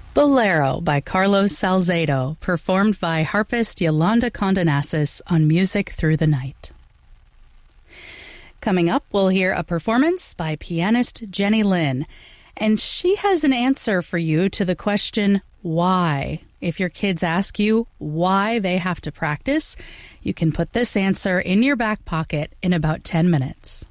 Bolero by Carlos Salcedo, performed by harpist Yolanda Condonasis on Music Through the Night. Coming up, we'll hear a performance by pianist Jenny Lin, and she has an answer for you to the question, why? If your kids ask you why they have to practice, you can put this answer in your back pocket in about 10 minutes.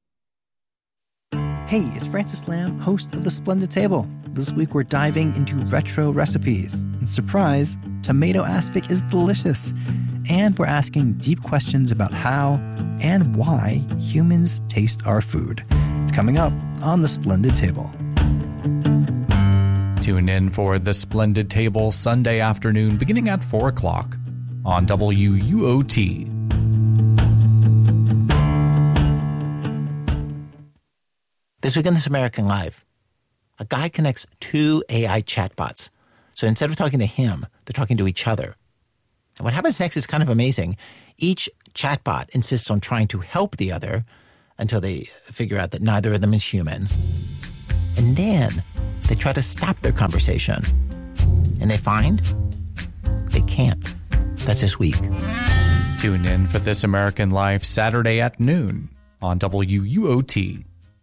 Hey, it's Francis Lamb, host of The Splendid Table. This week we're diving into retro recipes. And surprise, tomato aspic is delicious. And we're asking deep questions about how and why humans taste our food. It's coming up on The Splendid Table. Tune in for The Splendid Table Sunday afternoon beginning at 4 o'clock on WUOT. This week on This American Life, a guy connects two AI chatbots. So instead of talking to him, they're talking to each other. And what happens next is kind of amazing. Each chatbot insists on trying to help the other until they figure out that neither of them is human. And then they try to stop their conversation. And they find they can't. That's this week. Tune in for This American Life Saturday at noon on WUOT.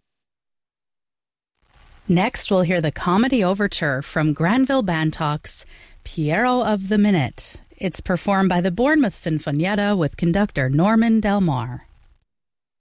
Next, we'll hear the comedy overture from Granville Bantock's Piero of the Minute. It's performed by the Bournemouth Sinfonietta with conductor Norman Del Mar.